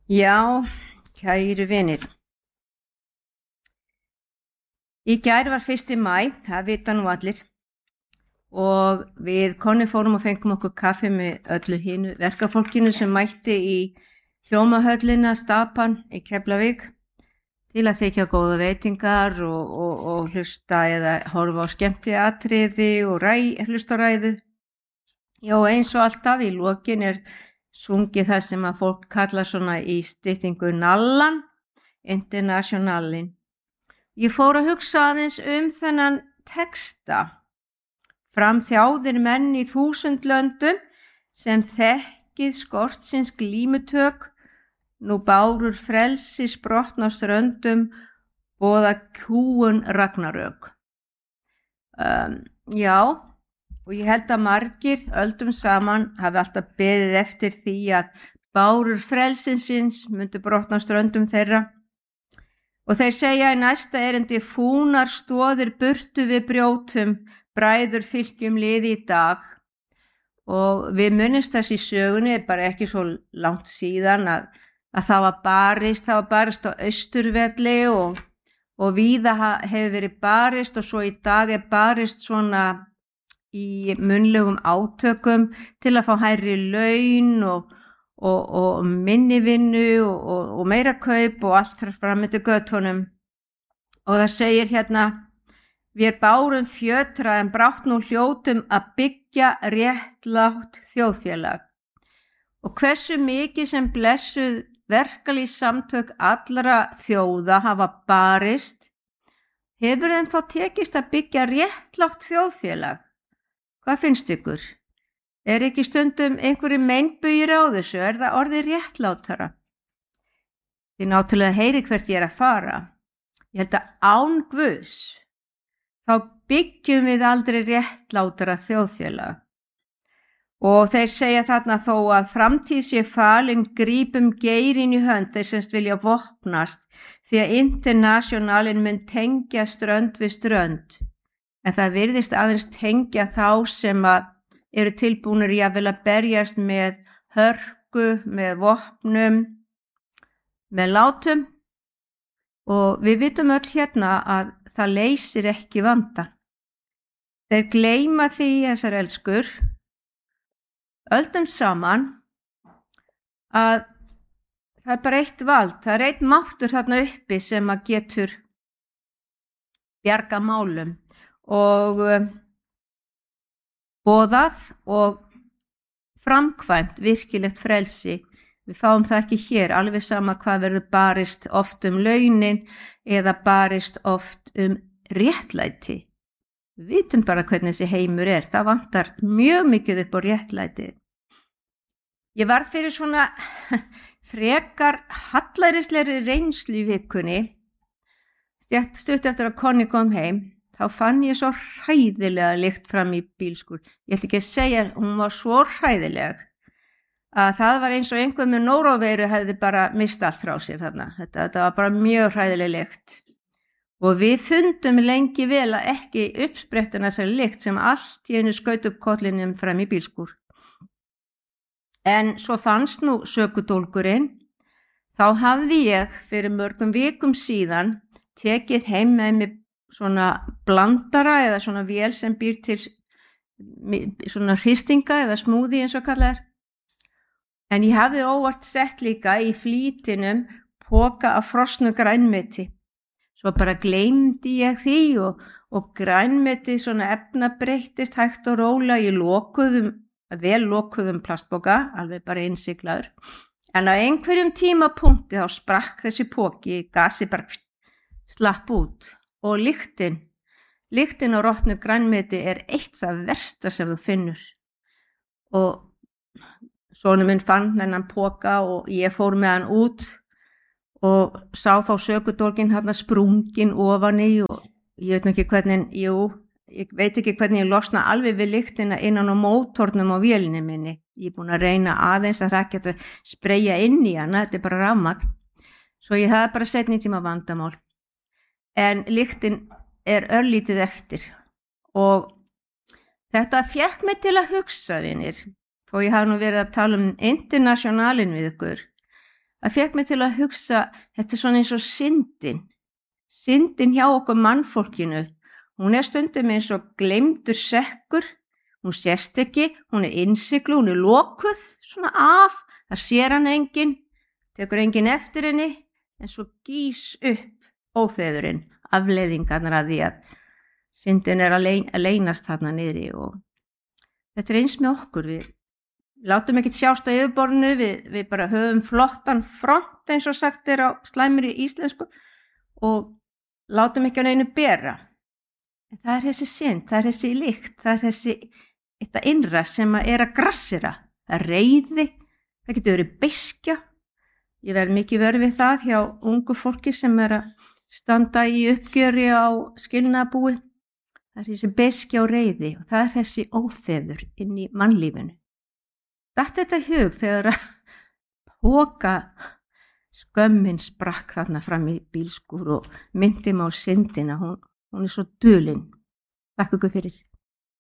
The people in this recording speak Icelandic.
Já, kæru vinir. Í gær var 1. maí, það vita nú allir, og við Konni fórum og fengum okkur kaffi með öllu hinu verkafólkinu sem mætti í hljómahöllina Stapan í Keflavík til að þykja góða veitingar og hlusta eða horfa á skemmtiatriði og hlusta á ræðu. Já, eins og alltaf í lokin sungið það sem að fólk kalla svona í styttingu nallan, internationalin. Ég fór að hugsa aðeins þennan texta. Framþjáðir menn í 1000 löndum sem þekkið skortsins glímutök, nú bárur frelsi sprotna á ströndum, boða kúgun ragnarök. Já, og ég held að margir öldum saman hafi alltaf beðið eftir því að bárur frelsinsins myndu brotna á ströndum þeirra. Og þeir segja í næsta erindi fúnar stoðir burtu við brjótum, bræður fylgjum liði í dag. Og við munumst þess í sögunni, bara ekki svo langt síðan, að það var barist á Austurvelli og víða hefur verið barist, og svo í dag barist svona í munnlegum átökum til að fá hærri laun og minni vinnu og meira kaup og allt fram eftir götunum. Og það segir hérna: við bárum fjötra en brátt nú hljótum að byggja réttlátt þjóðfélag. Og hversu mikið sem blessuð verkalýðssamtök allra þjóða hafa barist, hefur þeim þá tekist að byggja réttlátt þjóðfélag? Hvað finnst ykkur? Ekki stundum einhverju meinbugir á þessu? Það orðið réttlátara? Þið náttúrulega heyri hvert ég að fara. Ég held að án Guðs þá byggjum við aldrei réttlátara þjóðfélag. Og þeir segja þarna þó að framtíð sé falin, grípum geirin í hönd, þeir semst vilja vopnast, því að internationalin mun tengja strönd við strönd. En það virðist aðeins tengja þá sem að eru tilbúnir jafnvel að berjast með hörku, með vopnum, með látum. Og við vitum öll hérna að það leysir ekki vandann. Þeir gleyma því, þessar elskur, öldum saman, að það bara eitt vald, það eitt máttur þarna uppi sem að getur bjarga málum og boðað og framkvæmt virkilegt frelsi. Við fáum það ekki hér, alveg sama hvað verður barist oft launin eða barist oft réttlæti. Við vitum bara hvernig þessi heimur það vantar mjög mikið upp á réttlæti. Ég var fyrir svona frekar hallærislegri reynslu í vikunni. Stutt eftir að Konni kom heim, þá fann ég svo hræðilega lykt fram í bílskúr. Ég ætla ekki að segja, hún var svo hræðileg að það var eins og einhver með nóróveiru hefði bara mist allt frá sér þarna. Þetta var bara mjög hræðileg lykt. Og við fundum lengi vel að ekki uppsprettuna þessari lykt sem allt í einu skaut upp kollinum fram í bílskúr. En svo fannst nú sökudólgurinn. Þá hafði ég fyrir mörgum vikum síðan tekið heim með mig svona blandara eða svona vél sem býr til svona hristinga eða smúði eins og kallar. En ég hafði óvart sett líka í flítinum poka af frosnu grænmeti. Svo bara gleymdi ég því og grænmeti svona efnabreyttist hægt og róla í vel lokuðum plastpoka, alveg bara innsiglaður. En á einhverjum tímapunkti þá sprakk þessi poki, gasi bara slapp út. Og lyktin á rotnu grænmeti eitt það versta sem þú finnur. Og sonur minn fann þennan poka og ég fór með hann út og sá þá sökudólginn hérna sprungin ofan í og ég veit ekki hvernig ég losna alveg við lyktina innan á mótornum á vélinni minni. Ég búin að reyna aðeins að það ekki að spreyja inn í hana, þetta bara rafmagn. Svo ég hafði bara seinni tíma vandamál. En lyktin örlítið eftir og þetta fékk mig til að hugsa, vinir, þó ég hafi nú verið að tala internationalin við ykkur, Það fekk mig til að hugsa, þetta svona eins og syndin hjá okkur mannfólkinu. Hún stundum eins og gleymdur sekkur, hún sést ekki, hún innsiglu, hún lokuð svona af, það sér hann enginn, tekur enginn eftir henni, en svo gís upp óþefurinn, afleiðingarnar að því að syndin að leynast þarna niðri og þetta eins með okkur, við látum ekkert sjást á yfirborðinu, við bara höfum flottan front eins og sagt á slæmri íslensku og látum ekki á neinu bera. En það þessi synd, það þessi lykt, það þetta innra sem að grassera, það reiði, það getur verið beiskja. Ég verð mikið vör við það hjá ungu fólki sem að standa í uppgjöri á skilnaðarbúi. Það þessi beiskja og reiði og það þessi óþefur inn í mannlífinu. Datt þetta hug þegar að póka skömmin sprakk þarna fram í bílskúr og myndi mig á syndina, hún svo dulin. Takk ykkur fyrir.